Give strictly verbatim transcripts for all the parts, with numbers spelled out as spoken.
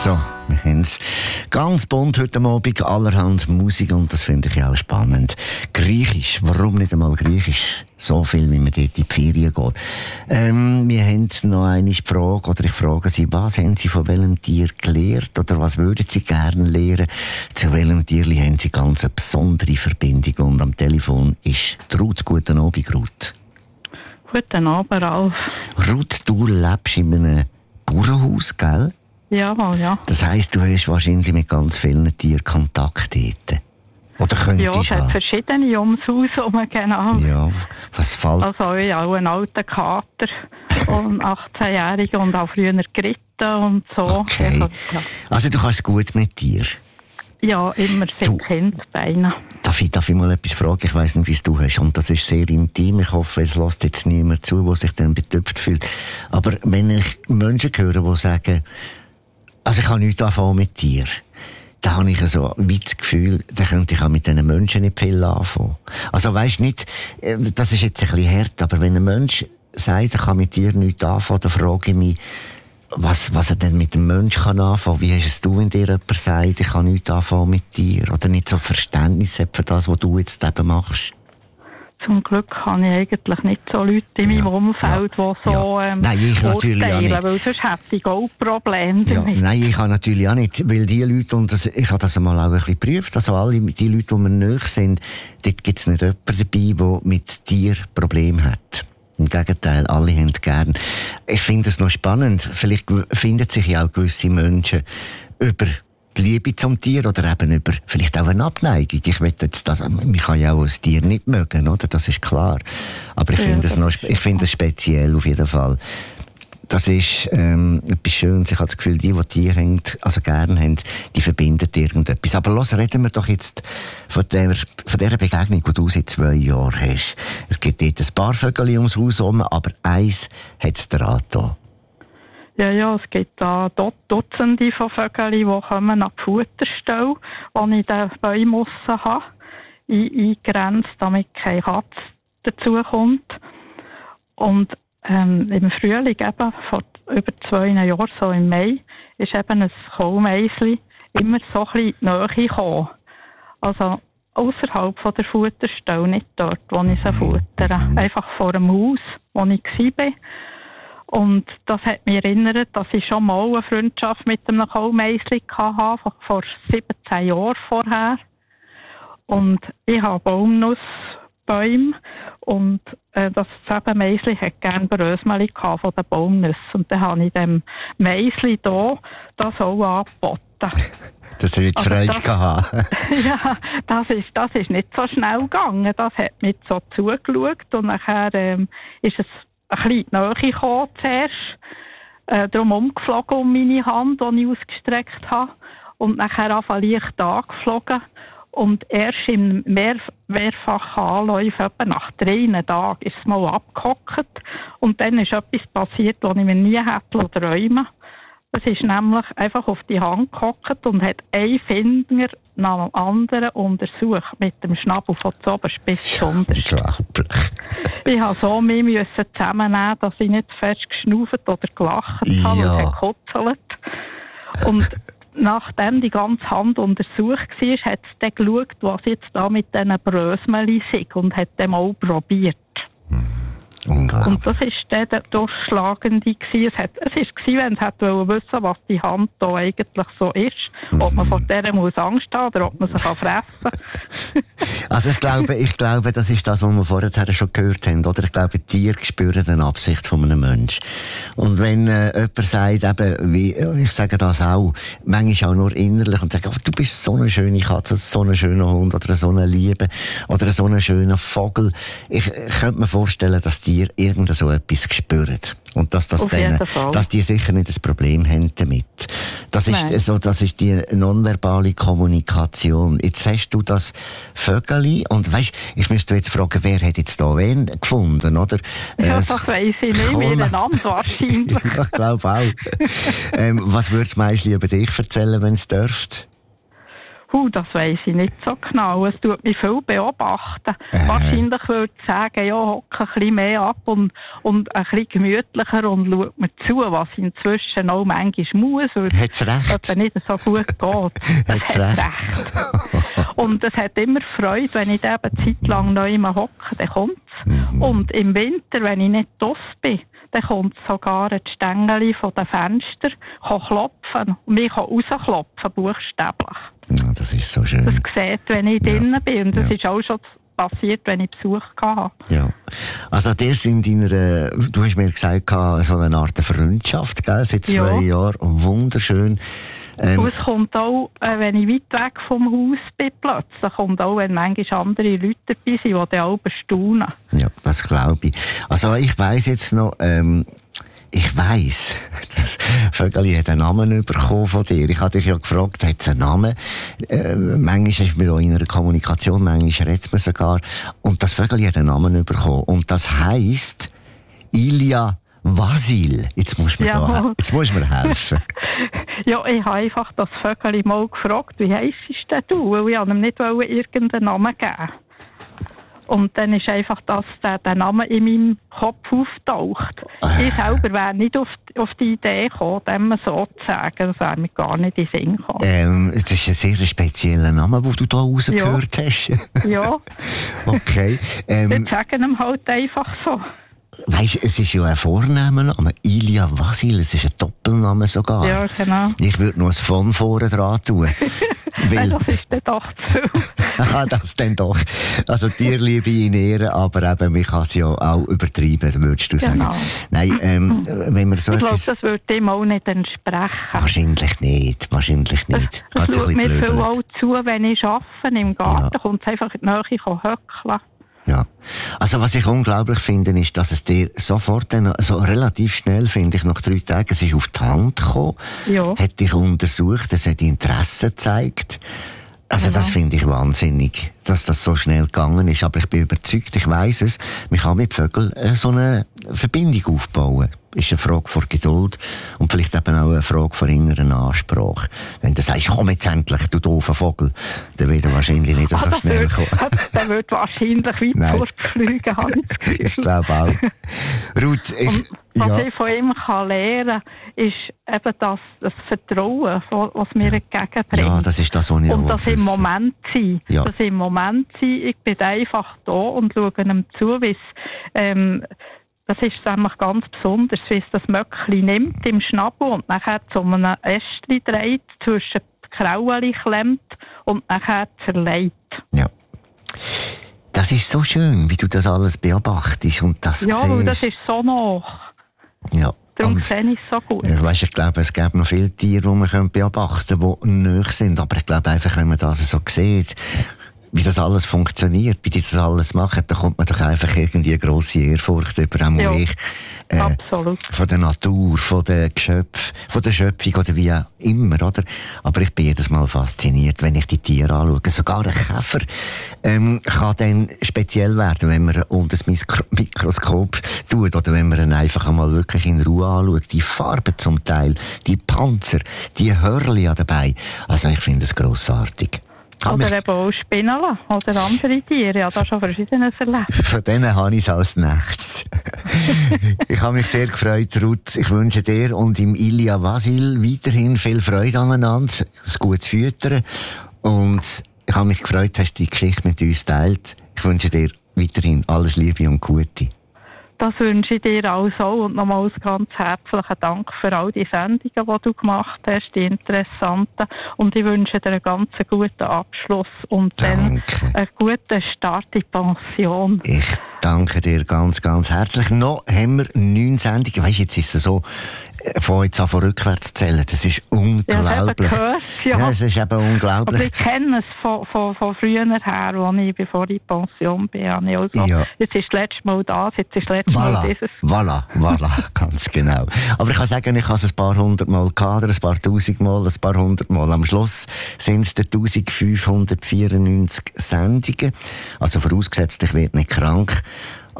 So, wir haben es ganz bunt heute Abend, allerhand Musik und das finde ich ja auch spannend. Griechisch, warum nicht einmal Griechisch? So viel, wie man dort in die Ferien geht. Ähm, wir haben noch eine Frage, oder ich frage Sie, was haben Sie von welchem Tier gelernt oder was würden Sie gerne lernen? Zu welchem Tier haben Sie ganz eine besondere Verbindung? Und am Telefon ist Ruth. Guten Abend, Ruth. Guten Abend, Ralf. Ruth, du lebst in einem Bauernhaus, gell? Ja, ja. Das heisst, du hast wahrscheinlich mit ganz vielen Tieren Kontakt dort. Oder könntest ja, es hat verschiedene ums Haus herum, genau. Ja, was fällt? Also ich auch einen alten Kater, und achtzehnjährigen und auch früher geritten und so. Okay. Ja. Also du kannst gut mit dir? Ja, immer seit Kindesbeinen. Darf ich, darf ich mal etwas fragen? Ich weiss nicht, wie es du hast. Und das ist sehr intim. Ich hoffe, es lässt jetzt niemand zu, der sich dann betöpft fühlt. Aber wenn ich Menschen höre, die sagen, also ich habe nichts anfangen mit dir, da habe ich so ein das Gefühl, da könnte ich auch mit diesen Menschen nicht viel anfangen. Also weisst nicht, das ist jetzt ein bisschen hart, aber wenn ein Mensch sagt, ich kann mit dir nichts anfangen, dann frage ich mich, was, was er denn mit dem Menschen kann anfangen. Wie hast es du, wenn dir jemand sagt, ich kann nichts anfangen mit dir? Oder nicht so Verständnis hat für das, was du jetzt eben machst? Zum Glück habe ich eigentlich nicht so Leute in meinem ja, Umfeld, ja, die so ja. ähm, Nein, ich natürlich auch nicht. Weil sonst hätte ich auch Probleme damit. Ja, nein, ich habe natürlich auch nicht. Weil die Leute, und das, ich habe das einmal auch ein bisschen geprüft, also alle die Leute, die mir nahe sind, dort gibt es nicht jemanden dabei, der mit dir Probleme hat. Im Gegenteil, alle haben es gern. Ich finde es noch spannend. Vielleicht finden sich ja auch gewisse Menschen über die Liebe zum Tier oder eben über vielleicht auch eine Abneigung. Ich will jetzt das, man kann ja auch ein Tier nicht mögen, oder? Das ist klar. Aber ich ja, finde es noch, ich finde es speziell auf jeden Fall. Das ist ähm, etwas Schönes. Ich habe das Gefühl, die, die Tiere haben, also gerne haben, die verbinden irgendetwas. Aber los, reden wir doch jetzt von der, von der Begegnung, die du seit zwei Jahren hast. Es gibt dort ein paar Vögel ums Haus herum, aber eins hat es dran getan. Ja, ja, es gibt da Dutzende von Vögeln, die kommen an die Futterstelle, die ich den Bäumen aussen habe, eingegrenzt, damit keine Katze dazukommt. Und ähm, im Frühling, eben vor über zwei Jahren, so im Mai, ist eben ein Kohlmeisli immer so ein bisschen in die Nähe gekommen. Also außerhalb von der Futterstelle, nicht dort, wo ich sie futtere. Einfach vor dem Haus, wo ich war. Und das hat mich erinnert, dass ich schon mal eine Freundschaft mit einem Kohlmeisli hatte, vor siebzehn Jahren vorher. Und ich habe Baumnussbäume und äh, das Meisli hat gerne Brösmeli von den Baumnüssen. Und dann habe ich dem Meisli hier das auch angeboten. Das wird also Freude das, gehabt. Ja, das ist, das ist nicht so schnell gegangen. Das hat mich so zugeschaut und nachher ähm, ist es ein bisschen in die Nähe gekommen zuerst, äh, darum umgeflogen um meine Hand, die ich ausgestreckt habe, und nachher einfach leicht angeflogen. Und erst im mehr, mehrfachen Anläufen, etwa nach drei Tagen, ist es mal abgehockt. Und dann ist etwas passiert, was ich mir nie hätte träumen. Es ist nämlich einfach auf die Hand gehockt und hat einen Finger nach dem anderen untersucht, mit dem Schnabel von der Oberspitze zu unterst. Ich musste so mich zusammennehmen, dass ich nicht fest geschnauft oder gelacht ja. habe und gekutzelt. Und nachdem die ganze Hand untersucht war, hat es dann geschaut, was jetzt da mit diesen Brösmeli sei und hat dann mal probiert. Und das war dann der Durchschlagende. Es war, es war, wenn es wissen wollte, was die Hand da eigentlich so ist. Mhm. Ob man vor der muss Angst haben oder ob man sie fressen kann. Also ich glaube, ich glaube, das ist das, was wir vorher schon gehört haben. Oder? Ich glaube, Tiere spüren die Absicht von einem Menschen. Und wenn äh, jemand sagt, eben, wie, ich sage das auch, manchmal auch nur innerlich, und sagt, oh, du bist so eine schöne Katze, so ein schöner Hund oder so eine Liebe oder so ein schöner Vogel. Ich, ich könnte mir vorstellen, dass die irgend so etwas spüren. Und dass, das denen, dass die sicher nicht ein Problem haben damit. Das ist, so, das ist die nonverbale Kommunikation. Jetzt hast du das Vögeli und weisst, ich müsste jetzt fragen, wer hat jetzt da wen gefunden, oder? Ja, das weiss ich nicht, miteinander wahrscheinlich. Ich glaube auch. ähm, was würde das Meisli über dich erzählen, wenn es dürft? Huh, das weiss ich nicht so genau. Es tut mich viel beobachten. Äh. Wahrscheinlich würde ich sagen, ja, hocke ein bisschen mehr ab und, und ein bisschen gemütlicher und schaut mir zu, was ich inzwischen auch manchmal muss, weil Hat's recht? es nicht so gut geht. Hat's recht? recht. Und es hat immer Freude, wenn ich da eine Zeit lang noch immer hocke, dann kommt's. Mhm. Und im Winter, wenn ich nicht draussen bin, dann kommt sogar ein Stängeli von den Fenstern, kann klopfen und mich kann rausklopfen, buchstäblich. Ja, das ist so schön. Das sieht, wenn ich ja. drinnen bin. Und das ja. ist auch schon passiert, wenn ich Besuch hatte. Ja. Also, der sind in deiner, du hast mir gesagt, so eine Art Freundschaft, gell? Seit zwei ja. Jahren. Wunderschön. Ähm, und es kommt auch, äh, wenn ich weit weg vom Haus bin, plötzlich kommt auch, wenn manchmal andere Leute dabei sind, die dann auch bestaunen. Ja, das glaube ich. Also, ich weiss jetzt noch, ähm, ich weiss, das Vögeli hat einen Namen bekommen von dir. Ich habe dich ja gefragt, hat es einen Namen? Äh, manchmal ist man auch in einer Kommunikation, manchmal redet man sogar. Und das Vögeli hat einen Namen bekommen. Und das heisst Ilja Vasil. Jetzt musst du mir, ja. da, jetzt musst du mir helfen. Ja, ich habe einfach das Vögeli mal gefragt, wie heisst denn du? Weil ich ihm nicht irgendeinen Namen geben. Und dann ist einfach, dass der, der Name in meinem Kopf auftaucht. Äh. Ich selber wäre nicht auf, auf die Idee gekommen, dem so zu sagen. Das wäre mir gar nicht in den Sinn gekommen. Ähm, das ist ein sehr spezieller Name, den du da rausgehört ja. hast. Ja. Okay. Ähm, Wir sagen ihm halt einfach so. Weisst, es ist ja ein Vornamenname, Ilja Vasil, es ist ein Doppelname sogar. Ja, genau. Ich würde noch ein von vorne dran tun. Weil das ist dann doch zu viel. Ah, das dann doch. Also Tierliebe in Ehren, aber eben, man kann es ja auch übertreiben, würdest du genau. sagen. Nein, ähm, wenn man so ich glaube, etwas... das würde dem auch nicht entsprechen. Wahrscheinlich nicht, wahrscheinlich nicht. Das, das schaut mir viel auch zu, wenn ich arbeite im Garten, ja. kommt es einfach in die Nähe höckeln. Ja. Also, was ich unglaublich finde, ist, dass es dir sofort, dann, so relativ schnell, finde ich, nach drei Tagen, es ist auf die Hand gekommen, ja. hat dich untersucht, es hat Interesse gezeigt. Also, genau. Das finde ich wahnsinnig, dass das so schnell gegangen ist. Aber ich bin überzeugt, ich weiss es, man kann mit Vögeln äh, so eine Verbindung aufbauen. Ist eine Frage von Geduld und vielleicht eben auch eine Frage von inneren Ansprache. Wenn du sagst, komm jetzt endlich, du doofer Vogel, dann wird er wahrscheinlich nicht so ah, schnell wird, kommen. Der wird wahrscheinlich weit fortfliegen, habe ich das Gefühl. Ich glaube auch. Ruth, ich, und was ja. ich von ihm kann lernen kann, ist eben das, das Vertrauen, was mir entgegenbringt. Ja, das ist das, was ich Und das im Moment sein. Ja. Das im Moment sein. Ich bin einfach da und schaue ihm zu, wie es, ähm, das ist nämlich ganz besonders, wie es das Möckli nimmt im Schnabel und nachher zu einem Ästchen dreht, zwischen die Kraueli klemmt und nachher zerlegt. Ja. Das ist so schön, wie du das alles beobachtest und das ja, siehst. Ja, das ist so nach. Ja. Darum sehe ich es so gut. Ja, weißt, ich glaube, es gibt noch viele Tiere, die man beobachten können, die nahe sind. Aber ich glaube einfach, wenn man das so sieht, wie das alles funktioniert, wie die das alles machen, da kommt man doch einfach irgendwie eine grosse Ehrfurcht über auch ja, ich, äh, absolut. Von der Natur, von der Geschöpf, von der Schöpfung oder wie auch immer, oder? Aber ich bin jedes Mal fasziniert, wenn ich die Tiere anschaue. Sogar ein Käfer ähm, kann dann speziell werden, wenn man unter das Mikro- Mikroskop tut oder wenn man ihn einfach einmal wirklich in Ruhe anschaut. Die Farben zum Teil, die Panzer, die Hörli dabei. Also ich finde es grossartig. Oder eben auch Spinnen oder andere Tiere. Ja, da schon Verschiedenes erlebt. Von denen habe ich es als nächstes. Ich habe mich sehr gefreut, Ruth. Ich wünsche dir und im Ilja Vasil weiterhin viel Freude aneinander, ein gutes Füttern. Und ich habe mich gefreut, dass du die Geschichte mit uns teilt. Ich wünsche dir weiterhin alles Liebe und Gute. Das wünsche ich dir auch so und nochmals ganz herzlichen Dank für all die Sendungen, die du gemacht hast, die interessanten. Und ich wünsche dir einen ganz guten Abschluss und danke. Dann einen guten Start in die Pension. Ich danke dir ganz, ganz herzlich. Noch haben wir neun Sendungen. Weisst, jetzt ist es so, von jetzt an von rückwärts zählen. Das ist unglaublich. Ja, ja. ja, es ist eben unglaublich. Aber ich kenne es von, von, von früher her, als ich, bevor ich in Pension bin. Ich also, ja. Jetzt ist das letzte Mal das, jetzt ist das letzte voilà, Mal dieses. Voilà, voilà, ganz genau. Aber ich kann sagen, ich habe es ein paar hundert Mal gehabt, ein paar tausend Mal, ein paar hundert Mal. Am Schluss sind es eintausendfünfhundertvierundneunzig Sendungen. Also vorausgesetzt, ich werde nicht krank.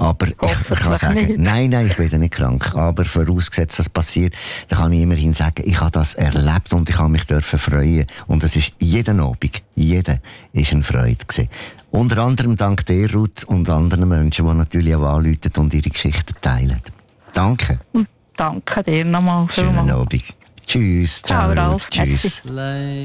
Aber ich, ich kann sagen, nicht. nein, nein, ich bin nicht krank. Aber vorausgesetzt, dass das passiert, dann kann ich immerhin sagen, ich habe das erlebt und ich habe mich dürfen freuen. Und es ist jeden Abend, jeder ist eine Freude gewesen. Unter anderem dank dir, Ruth, und anderen Menschen, die natürlich auch anrufen und ihre Geschichten teilen. Danke. Danke dir nochmal. Schönen Abend. Tschüss. Ciao, Ciao, Ralf. Ruth. Tschüss.